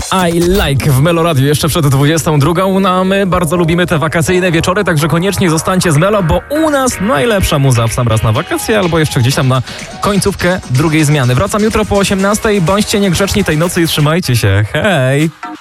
I Like w Melo Radio jeszcze przed 22. No a my bardzo lubimy te wakacyjne wieczory, także koniecznie zostańcie z Melo, bo u nas najlepsza muza w sam raz na wakacje albo jeszcze gdzieś tam na końcówkę drugiej zmiany. Wracam jutro po 18. Bądźcie niegrzeczni tej nocy i trzymajcie się. Hej!